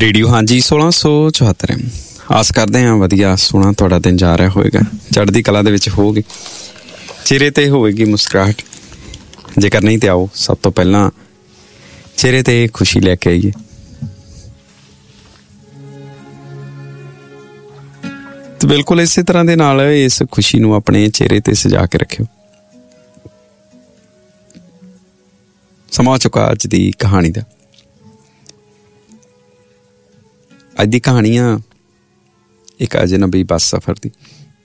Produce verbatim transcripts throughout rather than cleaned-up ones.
Radio ਹਾਂਜੀ सोलह सौ चौहत्तर ਹੈ। ਆਸ ਕਰਦੇ ਹਾਂ ਵਧੀਆ ਸੋਹਣਾ ਤੁਹਾਡਾ ਦਿਨ ਜਾ ਰਿਹਾ ਹੋਵੇਗਾ, ਚੜ੍ਹਦੀ ਕਲਾ ਦੇ ਵਿੱਚ ਹੋਵੋਗੇ, ਚਿਹਰੇ ਤੇ ਹੋਵੇਗੀ ਮੁਸਕਰਾਹਟ। ਜੇਕਰ ਨਹੀਂ ਤੇ ਆਓ ਸਭ ਤੋਂ ਪਹਿਲਾਂ ਚਿਹਰੇ ਤੇ ਖੁਸ਼ੀ ਲੈ ਕੇ ਆਈਏ। ਤੇ ਬਿਲਕੁਲ ਇਸੇ ਤਰ੍ਹਾਂ ਦੇ ਨਾਲ ਇਸ ਖੁਸ਼ੀ ਨੂੰ ਆਪਣੇ ਚਿਹਰੇ ਤੇ ਸਜਾ ਕੇ ਰੱਖਿਓ। ਸਮਾਂ ਚੁੱਕਾ ਅੱਜ ਦੀ ਕਹਾਣੀ ਦਾ। ਅੱਜ ਦੀ ਕਹਾਣੀ ਆ ਇੱਕ ਅਜਨਬੀ ਬੱਸ ਸਫ਼ਰ ਦੀ।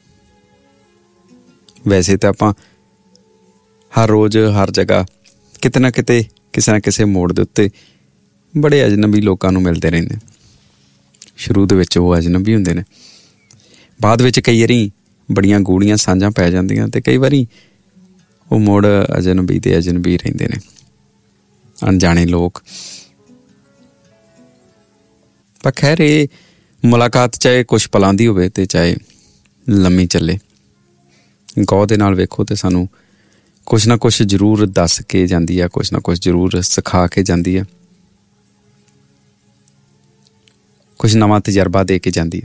ਵੈਸੇ ਤਾਂ ਆਪਾਂ ਹਰ ਰੋਜ਼ ਹਰ ਜਗ੍ਹਾ ਕਿਤੇ ਨਾ ਕਿਤੇ ਕਿਸੇ ਨਾ ਕਿਸੇ ਮੋੜ ਦੇ ਉੱਤੇ ਬੜੇ ਅਜਨਬੀ ਲੋਕਾਂ ਨੂੰ ਮਿਲਦੇ ਰਹਿੰਦੇ। ਸ਼ੁਰੂ ਦੇ ਵਿੱਚ ਉਹ ਅਜਨਬੀ ਹੁੰਦੇ ਨੇ, ਬਾਅਦ ਵਿੱਚ ਕਈ ਵਾਰੀ ਬੜੀਆਂ ਗੂੜੀਆਂ ਸਾਂਝਾਂ ਪੈ ਜਾਂਦੀਆਂ ਤੇ ਕਈ ਵਾਰੀ ਉਹ ਮੁੜ ਅਜਨਬੀ ਤੇ ਅਜਨਬੀ ਰਹਿੰਦੇ ਨੇ, ਅਣਜਾਣੇ ਲੋਕ। ਪਰ ਖੈਰ ਇਹ ਮੁਲਾਕਾਤ ਚਾਹੇ ਕੁਛ ਪਲਾਂ ਦੀ ਹੋਵੇ ਤੇ ਚਾਹੇ ਲੰਮੀ ਚੱਲੇ, ਗੌਰ ਦੇ ਨਾਲ ਵੇਖੋ ਤੇ ਸਾਨੂੰ ਕੁਛ ਨਾ ਕੁਛ ਜ਼ਰੂਰ ਦੱਸ ਕੇ ਜਾਂਦੀ ਆ, ਕੁਛ ਨਾ ਕੁਛ ਜ਼ਰੂਰ ਸਿਖਾ ਕੇ ਜਾਂਦੀ ਆ, ਕੁਛ ਨਵਾਂ ਤਜਰਬਾ ਦੇ ਕੇ ਜਾਂਦੀ ਹੈ।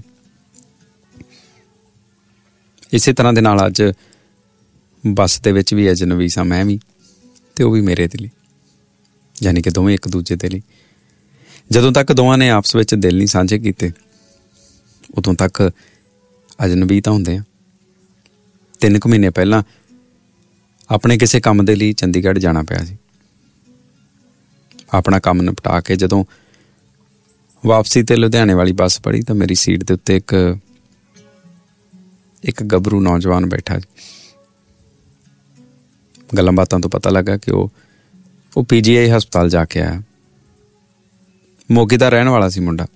ਇਸੇ ਤਰ੍ਹਾਂ ਦੇ ਨਾਲ ਅੱਜ ਬੱਸ ਦੇ ਵਿੱਚ ਵੀ ਅਜਨਬੀ ਸਾਂ ਮੈਂ ਵੀ, ਤੇ ਉਹ ਵੀ ਮੇਰੇ ਦੇ ਲਈ, ਯਾਨੀ ਕਿ ਦੋਵੇਂ ਇੱਕ ਦੂਜੇ ਦੇ ਲਈ। ਜਦੋਂ ਤੱਕ ਦੋਵਾਂ ਨੇ ਆਪਸ ਵਿੱਚ ਦਿਲ ਨਹੀਂ ਸਾਂਝੇ ਕੀਤੇ ਉਦੋਂ ਤੱਕ ਅਜਨਬੀ ਤਾਂ ਹੁੰਦੇ ਆ। ਤਿੰਨ ਕੁ ਮਹੀਨੇ ਪਹਿਲਾਂ ਆਪਣੇ ਕਿਸੇ ਕੰਮ ਦੇ ਲਈ ਚੰਡੀਗੜ੍ਹ ਜਾਣਾ ਪਿਆ ਸੀ। ਆਪਣਾ ਕੰਮ ਨਿਪਟਾ ਕੇ ਜਦੋਂ ਵਾਪਸੀ ਤੇ ਲੁਧਿਆਣੇ ਵਾਲੀ ਬੱਸ ਫੜੀ ਤਾਂ ਮੇਰੀ ਸੀਟ ਦੇ ਉੱਤੇ ਇੱਕ ਇੱਕ ਗੱਭਰੂ ਨੌਜਵਾਨ ਬੈਠਾ। ਗੱਲਾਂ ਬਾਤਾਂ ਤੋਂ ਪਤਾ ਲੱਗਾ ਕਿ ਉਹ ਉਹ ਪੀ ਜੀ ਆਈ ਹਸਪਤਾਲ ਜਾ ਕੇ ਆਇਆ। ਮੋਗੇ ਦਾ ਰਹਿਣ ਵਾਲਾ ਸੀ ਮੁੰਡਾ।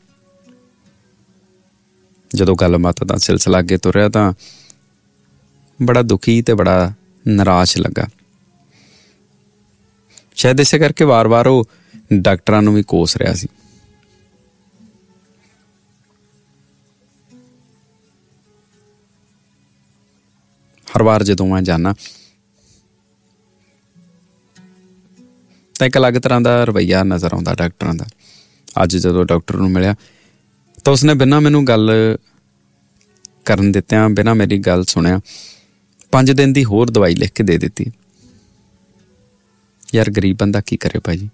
ਜਦੋਂ ਗੱਲਬਾਤ ਦਾ ਸਿਲਸਿਲਾ ਅੱਗੇ ਤੁਰਿਆ ਤਾਂ ਬੜਾ ਦੁਖੀ ਤੇ ਬੜਾ ਨਿਰਾਸ਼ ਲੱਗਾ। ਸ਼ਾਇਦ ਇਸੇ ਕਰਕੇ ਵਾਰ-ਵਾਰ ਉਹ ਡਾਕਟਰਾਂ ਨੂੰ ਵੀ ਕੋਸ ਰਿਹਾ ਸੀ। ਹਰ ਵਾਰ ਜਦੋਂ ਮੈਂ ਜਾਣਾ ਤਾਂ ਇੱਕ ਅਲੱਗ ਤਰ੍ਹਾਂ ਦਾ ਰਵੱਈਆ ਨਜ਼ਰ ਆਉਂਦਾ ਡਾਕਟਰਾਂ ਦਾ। ਅੱਜ ਜਦੋਂ ਡਾਕਟਰ ਨੂੰ ਮਿਲਿਆ ਤਾਂ ਉਸਨੇ ਬਿਨਾਂ ਮੈਨੂੰ ਗੱਲ ਕਰਨ ਦਿੱਤਿਆਂ, ਬਿਨਾਂ ਮੇਰੀ ਗੱਲ ਸੁਣਿਆ, ਪੰਜ ਦਿਨ ਦੀ ਹੋਰ ਦਵਾਈ ਲਿਖ ਕੇ ਦੇ ਦਿੱਤੀ। ਯਾਰ ਗਰੀਬ ਬੰਦਾ ਕੀ ਕਰੇ ਭਾਜੀ।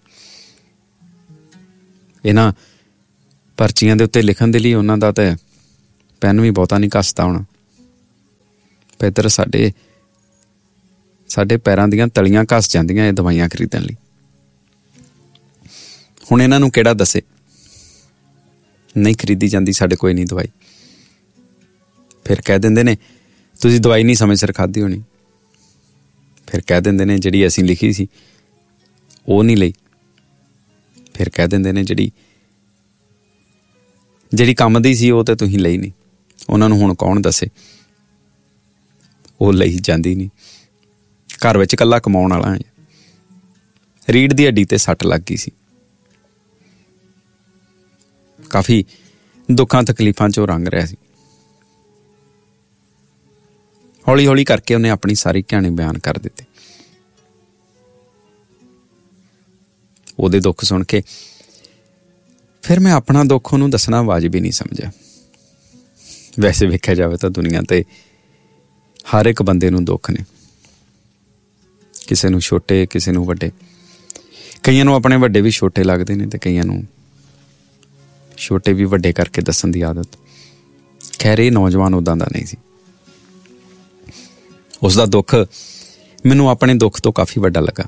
ਇਹਨਾਂ ਪਰਚੀਆਂ ਦੇ ਉੱਤੇ ਲਿਖਣ ਦੇ ਲਈ ਉਹਨਾਂ ਦਾ ਤਾਂ ਪੈਨ ਵੀ ਬਹੁਤਾ ਨਹੀਂ ਘੱਸਦਾ ਹੋਣਾ। ਇੱਧਰ ਸਾਡੇ ਸਾਡੇ ਪੈਰਾਂ ਦੀਆਂ ਤਲੀਆਂ ਘਸ ਜਾਂਦੀਆਂ ਇਹ ਦਵਾਈਆਂ ਖਰੀਦਣ ਲਈ। ਹੁਣ ਇਹਨਾਂ ਨੂੰ ਕਿਹੜਾ ਦੱਸੇ, ਨਹੀਂ ਖਰੀਦੀ ਜਾਂਦੀ ਸਾਡੇ ਕੋਈ ਨਹੀਂ ਦਵਾਈ। ਫਿਰ ਕਹਿ ਦਿੰਦੇ ਨੇ ਤੁਸੀਂ ਦਵਾਈ ਨਹੀਂ ਸਮੇਂ ਸਿਰ ਖਾਧੀ ਹੋਣੀ। ਫਿਰ ਕਹਿ ਦਿੰਦੇ ਨੇ ਜਿਹੜੀ ਅਸੀਂ ਲਿਖੀ ਸੀ ਉਹ ਨਹੀਂ ਲਈ। ਫਿਰ ਕਹਿ ਦਿੰਦੇ ਨੇ ਜਿਹੜੀ ਜਿਹੜੀ ਕੰਮ ਦੀ ਸੀ ਉਹ ਤਾਂ ਤੁਸੀਂ ਲਈ ਨਹੀਂ। ਉਹਨਾਂ ਨੂੰ ਹੁਣ ਕੌਣ ਦੱਸੇ, ਉਹ ਲਈ ਜਾਂਦੀ ਨਹੀਂ। ਘਰ ਵਿੱਚ ਇਕੱਲਾ ਕਮਾਉਣ ਵਾਲਾ ਹੈ। ਰੀੜ੍ਹ ਦੀ ਹੱਡੀ ਤੇ ਸੱਟ ਲੱਗ ਗਈ ਸੀ। ਕਾਫੀ ਦੁੱਖਾਂ ਤਕਲੀਫਾਂ ਚੋਂ ਰੰਗ ਰਿਹਾ ਸੀ। ਹੌਲੀ ਹੌਲੀ ਕਰਕੇ ਉਹਨੇ ਆਪਣੀ ਸਾਰੀ ਕਹਾਣੀ ਬਿਆਨ ਕਰ ਦਿੱਤੀ। ਉਹਦੇ ਦੁੱਖ ਸੁਣ ਕੇ ਫਿਰ ਮੈਂ ਆਪਣਾ ਦੁੱਖ ਉਹਨੂੰ ਦੱਸਣਾ ਵਾਜਬ ਹੀ ਨਹੀਂ ਸਮਝਿਆ। ਵੈਸੇ ਵੇਖਿਆ ਜਾਵੇ ਤਾਂ ਦੁਨੀਆ ਤੇ ਹਰ ਇੱਕ ਬੰਦੇ ਨੂੰ ਦੁੱਖ ਨੇ, ਕਿਸੇ ਨੂੰ ਛੋਟੇ ਕਿਸੇ ਨੂੰ ਵੱਡੇ। ਕਈਆਂ ਨੂੰ ਆਪਣੇ ਵੱਡੇ ਵੀ ਛੋਟੇ ਲੱਗਦੇ ਨੇ ਤੇ ਕਈਆਂ ਨੂੰ ਛੋਟੇ ਵੀ ਵੱਡੇ ਕਰਕੇ ਦੱਸਣ ਦੀ ਆਦਤ। ਖੈਰ ਇਹ ਨੌਜਵਾਨ ਉੱਦਾਂ ਦਾ ਨਹੀਂ ਸੀ। ਉਸਦਾ ਦੁੱਖ ਮੈਨੂੰ ਆਪਣੇ ਦੁੱਖ ਤੋਂ ਕਾਫੀ ਵੱਡਾ ਲੱਗਾ।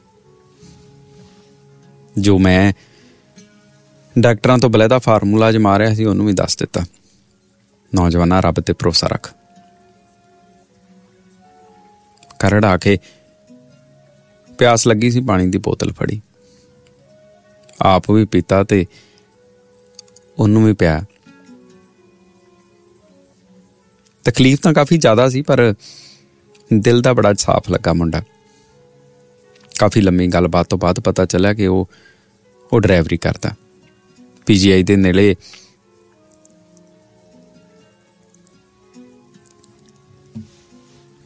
ਜੋ ਮੈਂ ਡਾਕਟਰਾਂ ਤੋਂ ਬਲੈਦਾ ਫਾਰਮੂਲਾ ਜਮਾ ਰਿਹਾ ਸੀ ਉਹਨੂੰ ਵੀ ਦੱਸ ਦਿੱਤਾ। ਨੌਜਵਾਨਾਂ ਰੱਬ ਤੇ ਭਰੋਸਾ ਰੱਖ। ਘਰ ਆ ਕੇ ਪਿਆਸ ਲੱਗੀ ਸੀ, ਪਾਣੀ ਦੀ ਬੋਤਲ ਫੜੀ, ਆਪ ਵੀ ਪੀਤਾ ਤੇ ਉਹਨੂੰ ਵੀ ਪਿਆ। ਤਕਲੀਫ ਤਾਂ ਕਾਫੀ ਜ਼ਿਆਦਾ ਸੀ ਪਰ ਦਿਲ ਦਾ ਬੜਾ ਸਾਫ਼ ਲੱਗਾ ਮੁੰਡਾ। ਕਾਫੀ ਲੰਮੀ ਗੱਲਬਾਤ ਤੋਂ ਬਾਅਦ ਪਤਾ ਚੱਲਿਆ ਕਿ ਉਹ ਉਹ ਡਰਾਈਵਰੀ ਕਰਦਾ। ਪੀ ਜੀ ਆਈ ਦੇ ਨੇੜੇ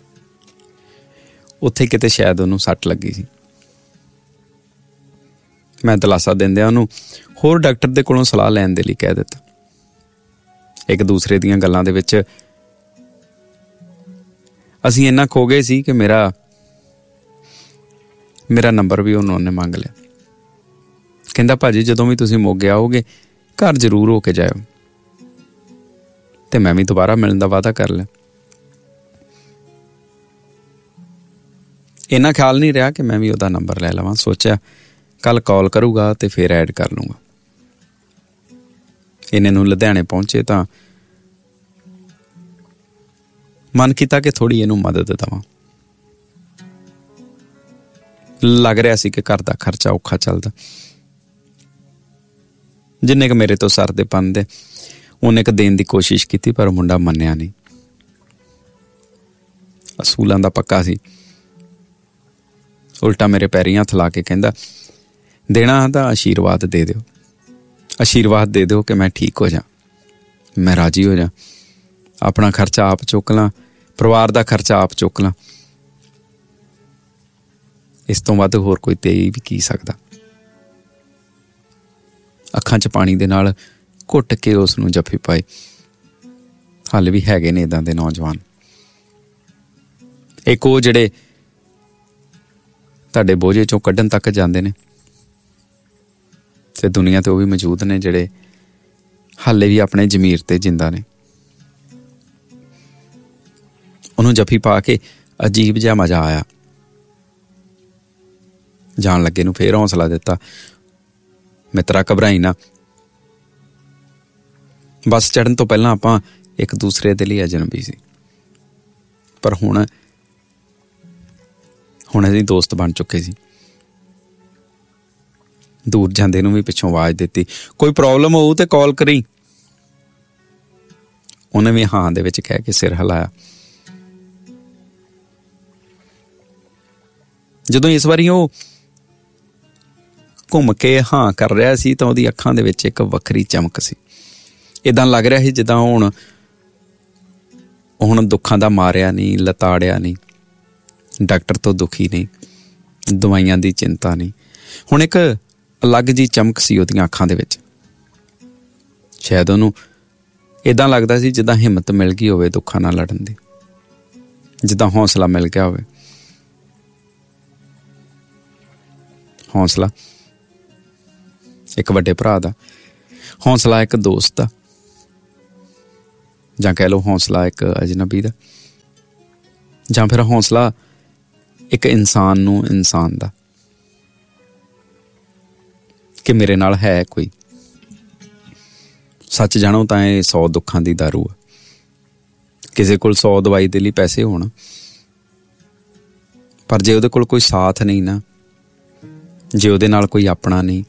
ਉੱਥੇ ਕਿਤੇ ਸ਼ਾਇਦ ਉਹਨੂੰ ਸੱਟ ਲੱਗੀ ਸੀ। ਮੈਂ ਦਿਲਾਸਾ ਦਿੰਦਿਆਂ ਉਹਨੂੰ ਹੋਰ ਡਾਕਟਰ ਦੇ ਕੋਲੋਂ ਸਲਾਹ ਲੈਣ ਦੇ ਲਈ ਕਹਿ ਦਿੱਤਾ। ਇੱਕ ਦੂਸਰੇ ਦੀਆਂ ਗੱਲਾਂ ਦੇ ਵਿੱਚ ਅਸੀਂ ਇੰਨਾ ਖੋ ਗਏ ਸੀ ਕਿ ਮੇਰਾ ਮੇਰਾ ਨੰਬਰ ਵੀ ਉਹਨੂੰ ਉਹਨੇ ਮੰਗ ਲਿਆ। ਕਹਿੰਦਾ ਭਾਜੀ ਜਦੋਂ ਵੀ ਤੁਸੀਂ ਮੋਗੇ ਆਓਗੇ ਘਰ ਜ਼ਰੂਰ ਹੋ ਕੇ ਜਾਇਓ। ਤੇ ਮੈਂ ਵੀ ਦੁਬਾਰਾ ਮਿਲਣ ਦਾ ਵਾਅਦਾ ਕਰ ਲਿਆ। ਇੰਨਾ ਖਿਆਲ ਨਹੀਂ ਰਿਹਾ ਕਿ ਮੈਂ ਵੀ ਉਹਦਾ ਨੰਬਰ ਲੈ ਲਵਾਂ। ਸੋਚਿਆ ਕੱਲ ਕਾਲ ਕਰੂਗਾ ਤੇ ਫਿਰ ਐਡ ਕਰ ਲੂੰਗਾ। ਇਹਨੇ ਨੂੰ ਲੁਧਿਆਣੇ ਪਹੁੰਚੇ ਤਾਂ ਮਨ ਕੀਤਾ ਕਿ ਥੋੜ੍ਹੀ ਇਹਨੂੰ ਮਦਦ ਦੇਵਾਂ। ਲੱਗ ਰਿਹਾ ਸੀ ਕਿ ਘਰ ਦਾ ਖਰਚਾ ਔਖਾ ਚੱਲਦਾ। ਜਿੰਨੇ ਕੁ ਮੇਰੇ ਤੋਂ ਸਰਦੇ ਪੰਦੇ ਉਹਨੇ ਕੁ ਦੇਣ ਦੀ ਕੋਸ਼ਿਸ਼ ਕੀਤੀ, ਪਰ ਮੁੰਡਾ ਮੰਨਿਆ ਨਹੀਂ। ਅਸੂਲਾਂ ਦਾ ਪੱਕਾ ਸੀ। ਉਲਟਾ ਮੇਰੇ ਪੈਰੀਂ ਹੱਥ ਲਾ ਕੇ ਕਹਿੰਦਾ ਦੇਣਾ ਤਾਂ ਆਸ਼ੀਰਵਾਦ ਦੇ ਦਿਓ, ਆਸ਼ੀਰਵਾਦ ਦੇ ਦਿਓ ਕਿ ਮੈਂ ਠੀਕ ਹੋ ਜਾ, ਮੈਂ ਰਾਜੀ ਹੋ ਜਾ, ਆਪਣਾ ਖਰਚਾ ਆਪ ਚੁੱਕ ਲਾਂ, ਪਰਿਵਾਰ ਦਾ ਖਰਚਾ ਆਪ ਚੁੱਕ ਲਾਂ। ਇਸ ਤੋਂ ਵੱਧ ਹੋਰ ਕੋਈ ਦੇ ਵੀ ਕੀ ਸਕਦਾ। ਅੱਖਾਂ 'ਚ ਪਾਣੀ ਦੇ ਨਾਲ ਘੁੱਟ ਕੇ ਉਸ ਨੂੰ ਜੱਫੀ ਪਾਏ। ਹਾਲੇ ਵੀ ਹੈਗੇ ਨੇ ਇੱਦਾਂ ਦੇ ਨੌਜਵਾਨ। ਇੱਕ ਉਹ ਜਿਹੜੇ ਤੁਹਾਡੇ ਬੋਝੇ 'ਚੋਂ ਕੱਢਣ ਤੱਕ ਜਾਂਦੇ ਨੇ, ਤੇ ਦੁਨੀਆ ਤੇ ਉਹ ਵੀ ਮੌਜੂਦ ਨੇ ਜਿਹੜੇ ਹਾਲੇ ਵੀ ਆਪਣੇ ਜ਼ਮੀਰ ਤੇ ਜਿੰਦਾ ਨੇ। ਉਹਨੂੰ ਜੱਫੀ ਪਾ ਕੇ ਅਜੀਬ ਜਿਹਾ ਮਜ਼ਾ ਆਇਆ। ਜਾਣ ਲੱਗੇ ਨੂੰ ਫੇਰ ਹੌਸਲਾ ਦਿੱਤਾ, ਮਿੱਤਰਾ ਘਬਰਾਈ ਨਾ। ਬੱਸ ਚੜ੍ਹਨ ਤੋਂ ਪਹਿਲਾਂ ਆਪਾਂ ਇੱਕ ਦੂਸਰੇ ਦੇ ਲਈ ਅਜਨਬੀ ਸੀ, ਪਰ ਹੁਣ ਹੁਣ ਅਸੀਂ ਦੋਸਤ ਬਣ ਚੁੱਕੇ ਸੀ। ਦੂਰ ਜਾਂਦੇ ਨੂੰ ਵੀ ਪਿੱਛੋਂ ਆਵਾਜ਼ ਦਿੱਤੀ, ਕੋਈ ਪ੍ਰੋਬਲਮ ਹੋਊ ਤੇ ਕਾਲ ਕਰੀ। ਉਹਨੇ ਵੀ ਹਾਂ ਦੇ ਵਿੱਚ ਕਹਿ ਕੇ ਸਿਰ ਹਿਲਾਇਆ। ਜਦੋਂ ਇਸ ਵਾਰੀ ਉਹ ਘੁੰਮ ਕੇ ਹਾਂ ਕਰ ਰਿਹਾ ਸੀ ਤਾਂ ਉਹਦੀ ਅੱਖਾਂ ਦੇ ਵਿੱਚ ਇੱਕ ਵੱਖਰੀ ਚਮਕ ਸੀ। ਏਦਾਂ ਲੱਗ ਰਿਹਾ ਸੀ ਜਿੱਦਾਂ ਹੁਣ ਹੁਣ ਦੁੱਖਾਂ ਦਾ ਮਾਰਿਆ ਨਹੀਂ, ਲਤਾੜਿਆ ਨਹੀਂ, ਡਾਕਟਰ ਤੋਂ ਦੁਖੀ ਨਹੀਂ, ਦਵਾਈਆਂ ਦੀ ਚਿੰਤਾ ਨਹੀਂ। ਹੁਣ ਇੱਕ ਅਲੱਗ ਜਿਹੀ ਚਮਕ ਸੀ ਉਹਦੀਆਂ ਅੱਖਾਂ ਦੇ ਵਿੱਚ। ਸ਼ਾਇਦ ਉਹਨੂੰ ਏਦਾਂ ਲੱਗਦਾ ਸੀ ਜਿੱਦਾਂ ਹਿੰਮਤ ਮਿਲ ਗਈ ਹੋਵੇ ਦੁੱਖਾਂ ਨਾਲ ਲੜਨ ਦੀ, ਜਿੱਦਾਂ ਹੌਸਲਾ ਮਿਲ ਗਿਆ ਹੋਵੇ। ਹੌਸਲਾ ਇੱਕ ਵੱਡੇ ਭਰਾ ਦਾ, ਹੌਸਲਾ ਇੱਕ ਦੋਸਤ ਦਾ, ਜਾਂ ਕਹਿ ਲਓ ਹੌਸਲਾ ਇੱਕ ਅਜਨਬੀ ਦਾ, ਜਾਂ ਫਿਰ ਹੌਸਲਾ ਇੱਕ ਇਨਸਾਨ ਨੂੰ ਇਨਸਾਨ ਦਾ, ਕਿ ਮੇਰੇ ਨਾਲ ਹੈ ਕੋਈ। ਸੱਚ ਜਾਣੋ ਤਾਂ ਇਹ ਸੌ ਦੁੱਖਾਂ ਦੀ ਦਾਰੂ ਆ। ਕਿਸੇ ਕੋਲ ਸੌ ਦਵਾਈ ਦੇ ਲਈ ਪੈਸੇ ਹੋਣ, ਪਰ ਜੇ ਉਹਦੇ ਕੋਲ ਕੋਈ ਸਾਥ ਨਹੀਂ ਨਾ, ਜੇ ਉਹਦੇ ਨਾਲ ਕੋਈ ਆਪਣਾ ਨਹੀਂ,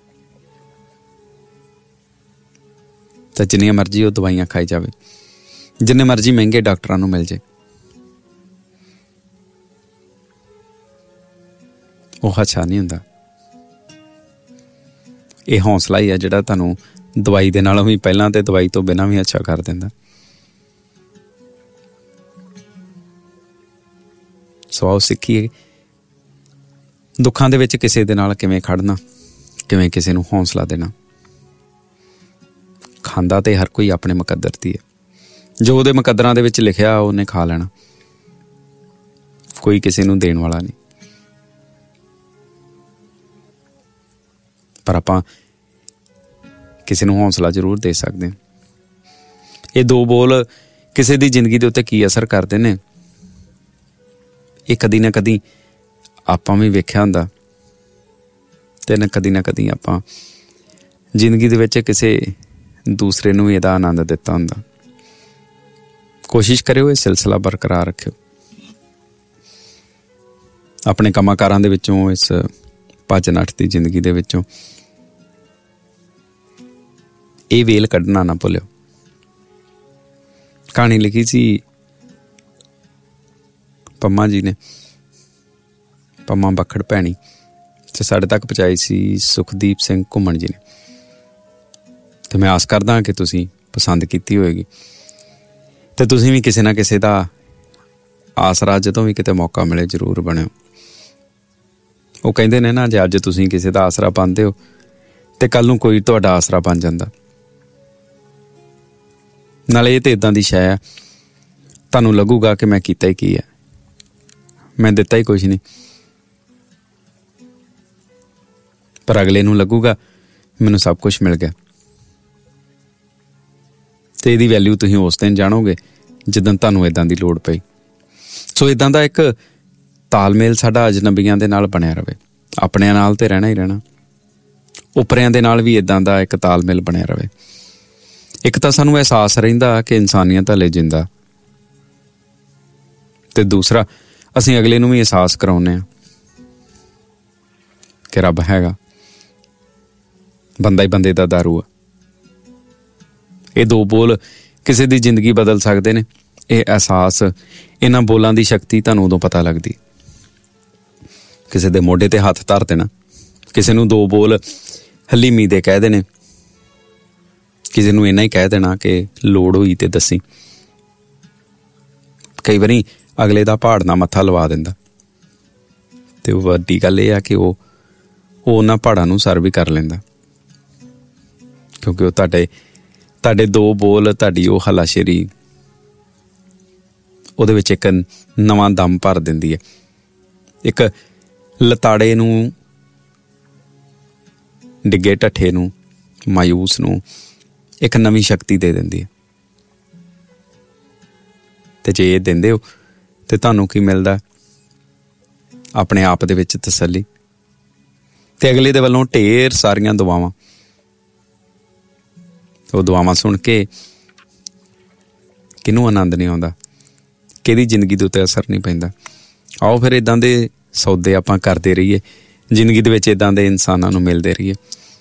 ਤਾਂ ਜਿੰਨੀਆਂ ਮਰਜ਼ੀ ਉਹ ਦਵਾਈਆਂ ਖਾਈ ਜਾਵੇ, ਜਿੰਨੇ ਮਰਜ਼ੀ ਮਹਿੰਗੇ ਡਾਕਟਰਾਂ ਨੂੰ ਮਿਲ ਜੇ, ਉਹ ਅੱਛਾ ਨਹੀਂ ਹੁੰਦਾ। ਇਹ ਹੌਸਲਾ ਹੀ ਆ ਜਿਹੜਾ ਤੁਹਾਨੂੰ ਦਵਾਈ ਦੇ ਨਾਲੋਂ ਵੀ ਪਹਿਲਾਂ ਤੇ ਦਵਾਈ ਤੋਂ ਬਿਨਾਂ ਵੀ ਅੱਛਾ ਕਰ ਦਿੰਦਾ। ਸੋ ਆਓ ਸਿੱਖੀਏ ਦੁੱਖਾਂ ਦੇ ਵਿੱਚ ਕਿਸੇ ਦੇ ਨਾਲ ਕਿਵੇਂ ਖੜਨਾ, ਕਿਵੇਂ ਕਿਸੇ ਨੂੰ ਹੌਸਲਾ ਦੇਣਾ। ਖਾਂਦਾ ਤੇ ਹਰ ਕੋਈ ਆਪਣੇ ਮੁਕੱਦਰ ਦੀ ਹੈ। ਜੋ ਉਹਦੇ ਮੁਕੱਦਰਾਂ ਦੇ ਵਿੱਚ ਲਿਖਿਆ ਉਹਨੇ ਖਾ ਲੈਣਾ। ਕੋਈ ਕਿਸੇ ਨੂੰ ਦੇਣ ਵਾਲਾ ਨਹੀਂ। ਪਰ ਆਪਾਂ ਕਿਸੇ ਨੂੰ ਹੌਸਲਾ ਜ਼ਰੂਰ ਦੇ ਸਕਦੇ ਹਾਂ। ਇਹ ਦੋ ਬੋਲ ਕਿਸੇ ਦੀ ਜ਼ਿੰਦਗੀ ਦੇ ਉੱਤੇ ਕੀ ਅਸਰ ਕਰਦੇ ਨੇ, ਇਹ ਕਦੀ ਨਾ ਕਦੀ ਆਪਾਂ ਵੀ ਵੇਖਿਆ ਹੁੰਦਾ, ਤੇ ਨਾ ਕਦੀ ਨਾ ਕਦੀ ਆਪਾਂ ਜ਼ਿੰਦਗੀ ਦੇ ਵਿੱਚ ਕਿਸੇ ਦੂਸਰੇ ਨੂੰ ਇਹਦਾ ਆਨੰਦ ਦਿੱਤਾ ਹੁੰਦਾ। ਕੋਸ਼ਿਸ਼ ਕਰਿਓ ਇਹ ਸਿਲਸਿਲਾ ਬਰਕਰਾਰ ਰੱਖਿਓ। ਆਪਣੇ ਕੰਮਾਂ ਕਾਰਾਂ ਦੇ ਵਿੱਚੋਂ, ਇਸ ਭੱਜ ਨੱਠ ਦੀ ਜ਼ਿੰਦਗੀ ਦੇ ਵਿੱਚੋਂ ਇਹ ਵੇਲ ਕੱਢਣਾ ਨਾ ਭੁੱਲਿਓ। ਕਹਾਣੀ ਲਿਖੀ ਸੀ ਪੰਮਾ ਜੀ ਨੇ, ਪੰਮਾ ਬੱਖੜ ਭੈਣੀ, ਤੇ ਸਾਡੇ ਤੱਕ ਪਹੁੰਚਾਈ ਸੀ ਸੁਖਦੀਪ ਸਿੰਘ ਘੁੰਮਣ ਜੀ ਨੇ। ਤੇ ਮੈਂ ਆਸ ਕਰਦਾ ਕਿ ਤੁਸੀਂ ਪਸੰਦ ਕੀਤੀ ਹੋਏਗੀ, ਤੇ ਤੁਸੀਂ ਵੀ ਕਿਸੇ ਨਾ ਕਿਸੇ ਦਾ ਆਸਰਾ ਜਦੋਂ ਵੀ ਕਿਤੇ ਮੌਕਾ ਮਿਲੇ ਜ਼ਰੂਰ ਬਣਿਓ। ਉਹ ਕਹਿੰਦੇ ਨੇ ਨਾ, ਜੇ ਅੱਜ ਤੁਸੀਂ ਕਿਸੇ ਦਾ ਆਸਰਾ ਬਣਦੇ ਹੋ ਤੇ ਕੱਲ ਨੂੰ ਕੋਈ ਤੁਹਾਡਾ ਆਸਰਾ ਬਣ ਜਾਂਦਾ। ਨਾਲੇ ਇਹ ਤੇ ਇਦਾਂ ਦੀ ਸ਼ੈ ਆ, ਤੁਹਾਨੂੰ ਲੱਗੂਗਾ ਕਿ ਮੈਂ ਕੀਤਾ ਹੀ ਕੀ ਹੈ, ਮੈਂ ਦਿੱਤਾ ਹੀ ਕੁਛ ਨਹੀਂ, ਪਰ ਅਗਲੇ ਨੂੰ ਲੱਗੂਗਾ ਮੈਨੂੰ ਸਭ ਕੁਛ ਮਿਲ ਗਿਆ। ਤੇ ਇਹਦੀ ਵੈਲਿਊ ਤੁਸੀਂ ਉਸ ਦਿਨ ਜਾਣੋਗੇ ਜਿੱਦਣ ਤੁਹਾਨੂੰ ਇੱਦਾਂ ਦੀ ਲੋੜ ਪਈ। ਸੋ ਇੱਦਾਂ ਦਾ ਇੱਕ ਤਾਲਮੇਲ ਸਾਡਾ ਅਜਨਬੀਆਂ ਦੇ ਨਾਲ ਬਣਿਆ ਰਹੇ। ਆਪਣਿਆਂ ਨਾਲ ਤੇ ਰਹਿਣਾ ਹੀ ਰਹਿਣਾ, ਉਪਰਿਆਂ ਦੇ ਨਾਲ ਵੀ ਇੱਦਾਂ ਦਾ ਇੱਕ ਤਾਲਮੇਲ ਬਣਿਆ ਰਹੇ। ਇੱਕ ਤਾਂ ਸਾਨੂੰ ਅਹਿਸਾਸ ਰਹਿੰਦਾ ਕਿ ਇਨਸਾਨੀਅਤ ਹਲੇ ਜਿੰਦਾ, ਤੇ ਦੂਸਰਾ ਅਸੀਂ ਅਗਲੇ ਨੂੰ ਵੀ ਅਹਿਸਾਸ ਕਰਾਉਂਦੇ ਹਾਂ ਕਿ ਰੱਬ ਹੈਗਾ, ਬੰਦਾ ਹੀ ਬੰਦੇ ਦਾ ਦਾਰੂ ਆ। ਇਹ ਦੋ ਬੋਲ ਕਿਸੇ ਦੀ ਜ਼ਿੰਦਗੀ ਬਦਲ ਸਕਦੇ ਨੇ। ਇਹ ਅਹਿਸਾਸ, ਇਹਨਾਂ ਬੋਲਾਂ ਦੀ ਸ਼ਕਤੀ ਤੁਹਾਨੂੰ ਉਦੋਂ ਪਤਾ ਲੱਗਦੀ। ਕਿਸੇ ਦੇ ਮੋਢੇ ਤੇ ਹੱਥ ਧਰ ਦੇਣਾ, ਕਿਸੇ ਨੂੰ ਦੋ ਬੋਲ ਹਲੀਮੀ ਦੇ ਕਹਿ ਦੇਣੇ, ਕਿਸੇ ਨੂੰ ਇੰਨਾ ਹੀ ਕਹਿ ਦੇਣਾ ਕਿ ਲੋੜ ਹੋਈ ਤੇ ਦੱਸੀ। ਕਈ ਵਾਰੀ ਅਗਲੇ ਦਾ ਪਹਾੜ ਨਾਲ ਮੱਥਾ ਲਵਾ ਦਿੰਦਾ, ਤੇ ਉਹ ਵੱਡੀ ਗੱਲ ਇਹ ਆ ਕਿ ਉਹ ਉਹ ਉਹਨਾਂ ਪਹਾੜਾਂ ਨੂੰ ਸਰ ਵੀ ਕਰ ਲੈਂਦਾ, ਕਿਉਂਕਿ ਉਹ ਤੁਹਾਡੇ ਤੁਹਾਡੇ ਦੋ ਬੋਲ, ਤੁਹਾਡੀ ਉਹ ਹਲਾਸ਼ੇਰੀ, ਉਹਦੇ ਵਿੱਚ ਇੱਕ ਨਵਾਂ ਦਮ ਭਰ ਦਿੰਦੀ ਹੈ। ਇੱਕ ਲਤਾੜੇ ਨੂੰ, ਡਿੱਗੇ ਢੱਠੇ ਨੂੰ, ਮਾਯੂਸ ਨੂੰ ਇੱਕ ਨਵੀਂ ਸ਼ਕਤੀ ਦੇ ਦਿੰਦੀ ਹੈ। ਤੇ ਜੇ ਇਹ ਦਿੰਦੇ ਹੋ ਤੇ ਤੁਹਾਨੂੰ ਕੀ ਮਿਲਦਾ? ਆਪਣੇ ਆਪ ਦੇ ਵਿੱਚ ਤਸੱਲੀ, ਤੇ ਅਗਲੇ ਦੇ ਵੱਲੋਂ ਢੇਰ ਸਾਰੀਆਂ ਦੁਆਵਾਂ। ਉਹ ਦੁਆਵਾਂ ਸੁਣ ਕੇ ਕਿਹਨੂੰ ਆਨੰਦ ਨਹੀਂ ਆਉਂਦਾ, ਕਿਹਦੀ ਜ਼ਿੰਦਗੀ ਦੇ ਉੱਤੇ ਅਸਰ ਨਹੀਂ ਪੈਂਦਾ। ਆਓ ਫਿਰ ਇੱਦਾਂ ਦੇ ਸੌਦੇ ਆਪਾਂ ਕਰਦੇ ਰਹੀਏ, ਜ਼ਿੰਦਗੀ ਦੇ ਵਿੱਚ ਇੱਦਾਂ ਦੇ ਇਨਸਾਨਾਂ ਨੂੰ ਮਿਲਦੇ ਰਹੀਏ,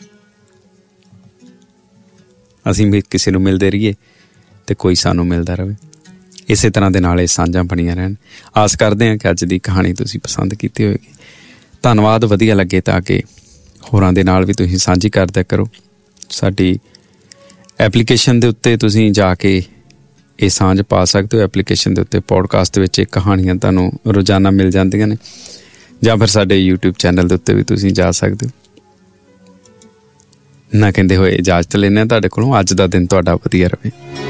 ਅਸੀਂ ਵੀ ਕਿਸੇ ਨੂੰ ਮਿਲਦੇ ਰਹੀਏ ਤੇ ਕੋਈ ਸਾਨੂੰ ਮਿਲਦਾ ਰਹੇ। ਇਸੇ ਤਰ੍ਹਾਂ ਦੇ ਨਾਲ ਇਹ ਸਾਂਝਾਂ ਬਣੀਆਂ ਰਹਿਣ। ਆਸ ਕਰਦੇ ਹਾਂ ਕਿ ਅੱਜ ਦੀ ਕਹਾਣੀ ਤੁਸੀਂ ਪਸੰਦ ਕੀਤੀ ਹੋਵੇਗੀ। ਧੰਨਵਾਦ। ਵਧੀਆ ਲੱਗੇ ਤਾਂ ਕਿ ਹੋਰਾਂ ਦੇ ਨਾਲ ਵੀ ਤੁਸੀਂ ਸਾਂਝੀ ਕਰਦਿਆ ਕਰੋ। ਸਾਡੀ ਐਪਲੀਕੇਸ਼ਨ ਦੇ ਉੱਤੇ ਤੁਸੀਂ ਜਾ ਕੇ ਇਹ ਸਾਂਝ ਪਾ ਸਕਦੇ ਹੋ। ਐਪਲੀਕੇਸ਼ਨ ਦੇ ਉੱਤੇ ਪੋਡਕਾਸਟ ਦੇ ਵਿੱਚ ਇਹ ਕਹਾਣੀਆਂ ਤੁਹਾਨੂੰ ਰੋਜ਼ਾਨਾ ਮਿਲ ਜਾਂਦੀਆਂ ਨੇ, ਜਾਂ ਫਿਰ ਸਾਡੇ ਯੂਟਿਊਬ ਚੈਨਲ ਦੇ ਉੱਤੇ ਵੀ ਤੁਸੀਂ ਜਾ ਸਕਦੇ ਹੋ। ਨਾ ਕਹਿੰਦੇ ਹੋਏ ਇਜਾਜ਼ਤ ਲੈਂਦੇ ਹਾਂ ਤੁਹਾਡੇ ਕੋਲੋਂ। ਅੱਜ ਦਾ ਦਿਨ ਤੁਹਾਡਾ ਵਧੀਆ ਰਹੇ।